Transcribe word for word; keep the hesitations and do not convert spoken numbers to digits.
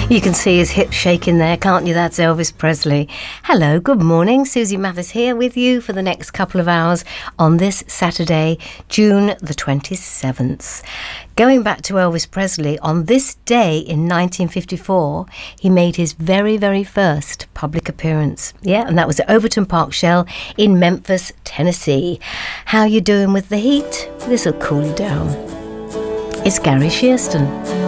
You can see his hips shaking there, can't you? That's Elvis Presley. Hello, good morning. Susie Mathis here with you for the next couple of hours on this Saturday, June the twenty-seventh. Going back to Elvis Presley, on this day in nineteen fifty-four, he made his very, very first public appearance. Yeah, and that was at Overton Park Shell in Memphis, Tennessee. How you doing with the heat? This'll cool you down. It's Gary Shearston.